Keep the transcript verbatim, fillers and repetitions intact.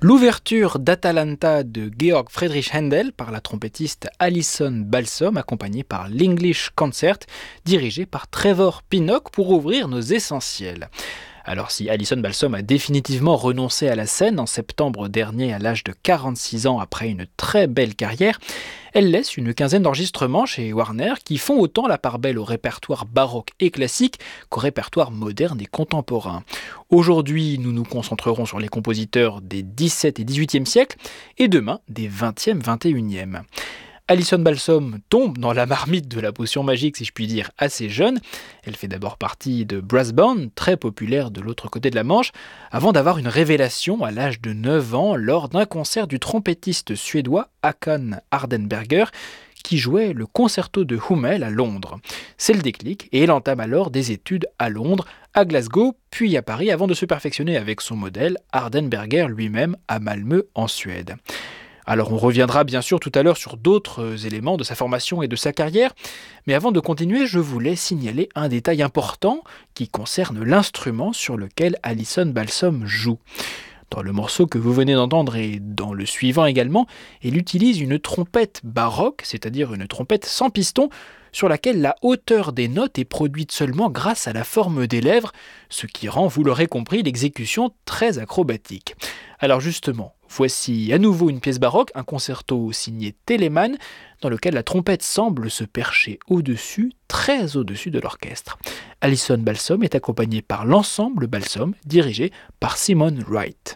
L'ouverture d'Atalanta de Georg Friedrich Händel par la trompettiste Alison Balsom, accompagnée par l'English Concert, dirigé par Trevor Pinnock pour ouvrir nos essentiels. Alors si Alison Balsom a définitivement renoncé à la scène en septembre dernier à l'âge de quarante-six ans après une très belle carrière, elle laisse une quinzaine d'enregistrements chez Warner qui font autant la part belle au répertoire baroque et classique qu'au répertoire moderne et contemporain. Aujourd'hui, nous nous concentrerons sur les compositeurs des dix-septième et dix-huitième siècles et demain des vingtième et vingt et unième. Alison Balsom tombe dans la marmite de la potion magique, si je puis dire, assez jeune. Elle fait d'abord partie de Brass Band, très populaire de l'autre côté de la Manche, avant d'avoir une révélation à l'âge de neuf ans lors d'un concert du trompettiste suédois Håkan Hardenberger, qui jouait le concerto de Hummel à Londres. C'est le déclic et elle entame alors des études à Londres, à Glasgow, puis à Paris, avant de se perfectionner avec son modèle, Hardenberger lui-même, à Malmö en Suède. Alors on reviendra bien sûr tout à l'heure sur d'autres éléments de sa formation et de sa carrière, mais avant de continuer, je voulais signaler un détail important qui concerne l'instrument sur lequel Alison Balsom joue. Dans le morceau que vous venez d'entendre et dans le suivant également, elle utilise une trompette baroque, c'est-à-dire une trompette sans piston, sur laquelle la hauteur des notes est produite seulement grâce à la forme des lèvres, ce qui rend, vous l'aurez compris, l'exécution très acrobatique. Alors justement, voici à nouveau une pièce baroque, un concerto signé Telemann, dans lequel la trompette semble se percher au-dessus, très au-dessus de l'orchestre. Alison Balsom est accompagnée par l'ensemble Balsom, dirigé par Simon Wright.